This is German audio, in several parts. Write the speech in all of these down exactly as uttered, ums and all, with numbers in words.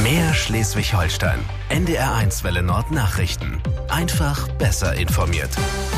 Mehr Schleswig-Holstein. N D R eins Welle Nord Nachrichten. Einfach besser informiert.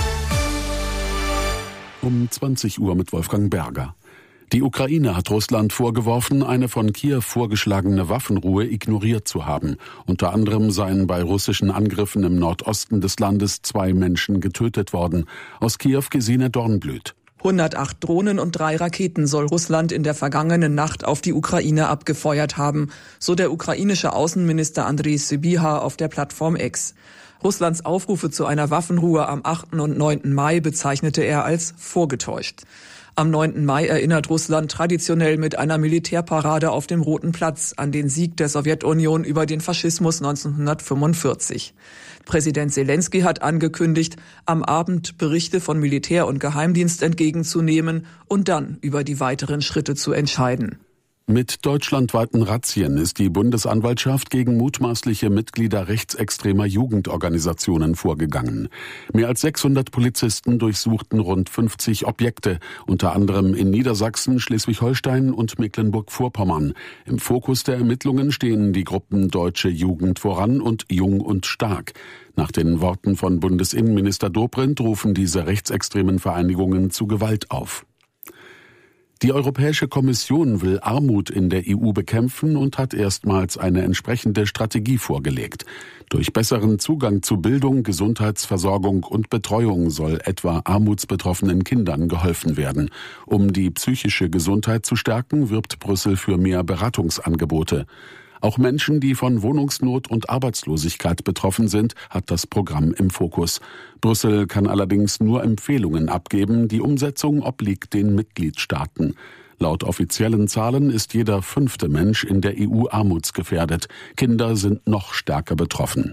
Um zwanzig Uhr mit Wolfgang Berger. Die Ukraine hat Russland vorgeworfen, eine von Kiew vorgeschlagene Waffenruhe ignoriert zu haben. Unter anderem seien bei russischen Angriffen im Nordosten des Landes zwei Menschen getötet worden. Aus Kiew Gesine Dornblüt. hundertacht Drohnen und drei Raketen soll Russland in der vergangenen Nacht auf die Ukraine abgefeuert haben, so der ukrainische Außenminister Andrei Sybiha auf der Plattform X. Russlands Aufrufe zu einer Waffenruhe am achten und neunten Mai bezeichnete er als vorgetäuscht. Am neunten Mai erinnert Russland traditionell mit einer Militärparade auf dem Roten Platz an den Sieg der Sowjetunion über den Faschismus neunzehnhundertfünfundvierzig. Präsident Selenskyj hat angekündigt, am Abend Berichte von Militär- und Geheimdienst entgegenzunehmen und dann über die weiteren Schritte zu entscheiden. Mit deutschlandweiten Razzien ist die Bundesanwaltschaft gegen mutmaßliche Mitglieder rechtsextremer Jugendorganisationen vorgegangen. Mehr als sechshundert Polizisten durchsuchten rund fünfzig Objekte, unter anderem in Niedersachsen, Schleswig-Holstein und Mecklenburg-Vorpommern. Im Fokus der Ermittlungen stehen die Gruppen Deutsche Jugend voran und Jung und Stark. Nach den Worten von Bundesinnenminister Dobrindt rufen diese rechtsextremen Vereinigungen zu Gewalt auf. Die Europäische Kommission will Armut in der E U bekämpfen und hat erstmals eine entsprechende Strategie vorgelegt. Durch besseren Zugang zu Bildung, Gesundheitsversorgung und Betreuung soll etwa armutsbetroffenen Kindern geholfen werden. Um die psychische Gesundheit zu stärken, wirbt Brüssel für mehr Beratungsangebote. Auch Menschen, die von Wohnungsnot und Arbeitslosigkeit betroffen sind, hat das Programm im Fokus. Brüssel kann allerdings nur Empfehlungen abgeben, die Umsetzung obliegt den Mitgliedstaaten. Laut offiziellen Zahlen ist jeder fünfte Mensch in der E U armutsgefährdet. Kinder sind noch stärker betroffen.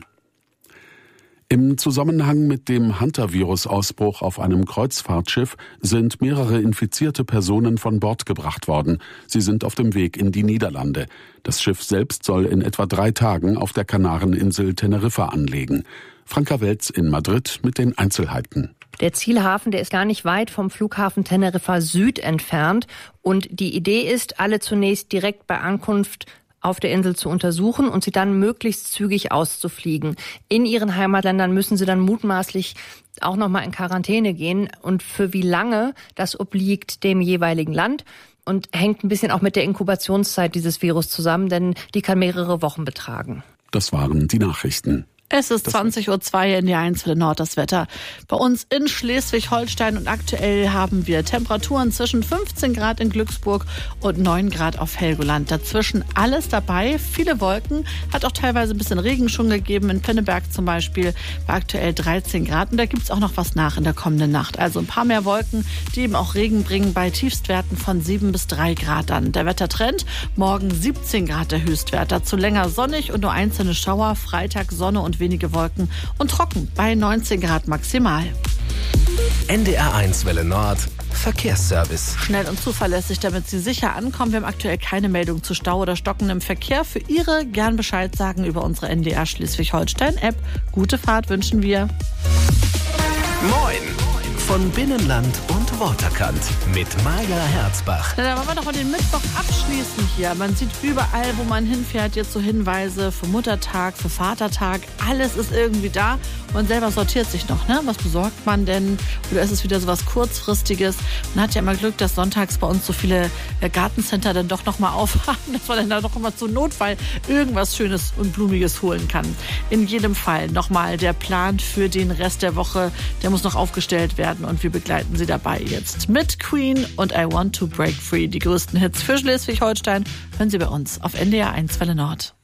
Im Zusammenhang mit dem Hantavirus-Ausbruch auf einem Kreuzfahrtschiff sind mehrere infizierte Personen von Bord gebracht worden. Sie sind auf dem Weg in die Niederlande. Das Schiff selbst soll in etwa drei Tagen auf der Kanareninsel Teneriffa anlegen. Franka Welz in Madrid mit den Einzelheiten. Der Zielhafen, der ist gar nicht weit vom Flughafen Teneriffa Süd entfernt. Und die Idee ist, alle zunächst direkt bei Ankunft auf der Insel zu untersuchen und sie dann möglichst zügig auszufliegen. In ihren Heimatländern müssen sie dann mutmaßlich auch noch mal in Quarantäne gehen. Und für wie lange, das obliegt dem jeweiligen Land und hängt ein bisschen auch mit der Inkubationszeit dieses Virus zusammen, denn die kann mehrere Wochen betragen. Das waren die Nachrichten. Es ist zwanzig Uhr zwei in der eins Welle Nord, das Wetter. Bei uns in Schleswig-Holstein und aktuell haben wir Temperaturen zwischen fünfzehn Grad in Glücksburg und neun Grad auf Helgoland. Dazwischen alles dabei, viele Wolken, hat auch teilweise ein bisschen Regen schon gegeben. In Pinneberg zum Beispiel bei aktuell dreizehn Grad und da gibt's auch noch was nach in der kommenden Nacht. Also ein paar mehr Wolken, die eben auch Regen bringen bei Tiefstwerten von sieben bis drei Grad dann. Der Wettertrend, morgen siebzehn Grad der Höchstwert, dazu länger sonnig und nur einzelne Schauer, Freitag Sonne und wenige Wolken und trocken bei neunzehn Grad maximal. N D R eins Welle Nord Verkehrsservice. Schnell und zuverlässig, damit Sie sicher ankommen. Wir haben aktuell keine Meldung zu Stau oder stockendem Verkehr. Für Ihre gern Bescheid sagen über unsere N D R Schleswig-Holstein-App. Gute Fahrt wünschen wir. Moin von Binnenland und Waterkant mit Maja Herzbach. Na, da wollen wir doch mal den Mittwoch abschließen hier. Man sieht überall, wo man hinfährt, jetzt so Hinweise für Muttertag, für Vatertag. Alles ist irgendwie da. Man selber sortiert sich noch, ne? Was besorgt man denn? Oder ist es wieder so was Kurzfristiges? Man hat ja immer Glück, dass sonntags bei uns so viele Gartencenter dann doch noch mal aufhaben, dass man dann da doch immer zum Notfall irgendwas Schönes und Blumiges holen kann. In jedem Fall nochmal der Plan für den Rest der Woche, der muss noch aufgestellt werden und wir begleiten Sie dabei jetzt mit Queen und I Want to Break Free. Die größten Hits für Schleswig-Holstein hören Sie bei uns auf N D R eins Welle Nord.